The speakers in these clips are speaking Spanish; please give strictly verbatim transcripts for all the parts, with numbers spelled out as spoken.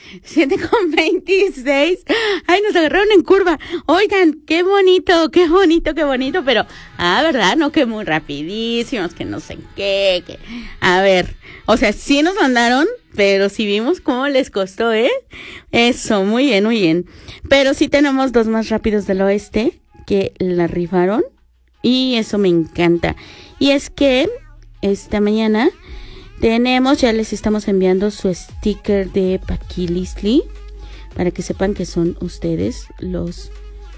siete con veintiséis. Ay, nos agarraron en curva. Oigan, qué bonito, qué bonito, qué bonito, pero, ah, ¿verdad? No, que muy rapidísimos, que no sé qué, que, a ver, o sea, sí nos mandaron, pero sí vimos cómo les costó, ¿eh? Eso, muy bien, muy bien. Pero sí tenemos dos más rápidos del oeste que la rifaron y eso me encanta. Y es que esta mañana tenemos, ya les estamos enviando su sticker de Paquilistli para que sepan que son ustedes los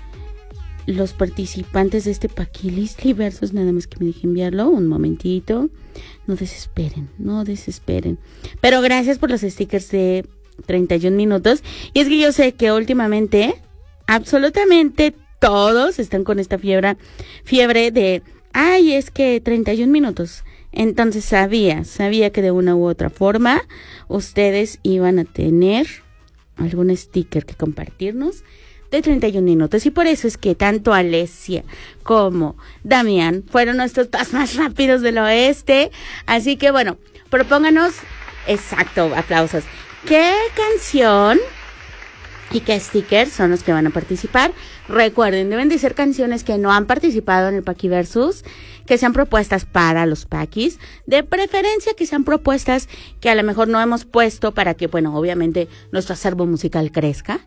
los participantes de este Paquilistli versus, nada más que me dejen enviarlo un momentito. No desesperen, no desesperen. Pero gracias por los stickers de treinta y un minutos. Y es que yo sé que últimamente absolutamente todos están con esta fiebre, fiebre de, ay, es que treinta y un minutos. Entonces sabía, sabía que de una u otra forma ustedes iban a tener algún sticker que compartirnos de treinta y un minutos. Y por eso es que tanto Alesia como Damián fueron nuestros pas más rápidos del oeste. Así que bueno, propónganos, exacto, aplausos, ¿qué canción y qué stickers son los que van a participar? Recuerden, deben de ser canciones que no han participado en el Paquiversus, que sean propuestas para los Paquis, de preferencia que sean propuestas que a lo mejor no hemos puesto para que, bueno, obviamente nuestro acervo musical crezca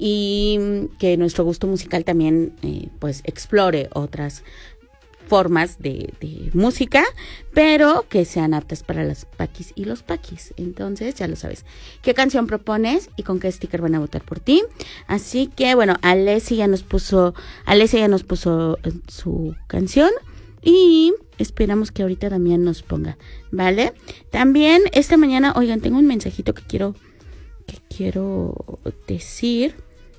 y que nuestro gusto musical también, eh, pues, explore otras formas de, de música, pero que sean aptas para las Paquis y los Paquis. Entonces, ya lo sabes. ¿Qué canción propones y con qué sticker van a votar por ti? Así que, bueno, Alessia ya nos puso, Alessia ya nos puso su canción y esperamos que ahorita Damián nos ponga, ¿vale? También esta mañana, oigan, tengo un mensajito que quiero, que quiero decir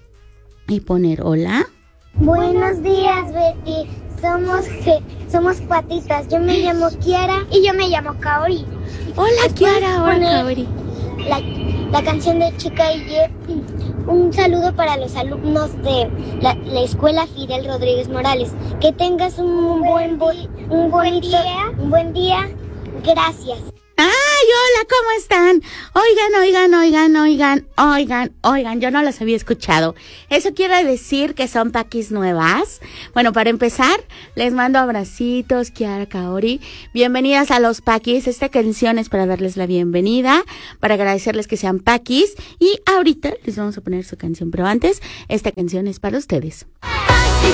y poner. Hola. Buenos días, Betty. Somos G, somos patitas. Yo me llamo Kiara y yo me llamo Kaori. Hola, Kiara. Hola, Kaori. La, la canción de Chica y Jeppy. Un saludo para los alumnos de la, la escuela Fidel Rodríguez Morales. Que tengas un buen, buen, un bonito, día. Un buen día. Gracias. ¡Ay, hola! ¿Cómo están? Oigan, oigan, oigan, oigan, oigan, oigan, yo no las había escuchado. ¿Eso quiere decir que son Paquis nuevas? Bueno, para empezar, les mando abracitos, Kiara, Kaori. Bienvenidas a los Paquis. Esta canción es para darles la bienvenida, para agradecerles que sean Paquis. Y ahorita les vamos a poner su canción, pero antes, esta canción es para ustedes.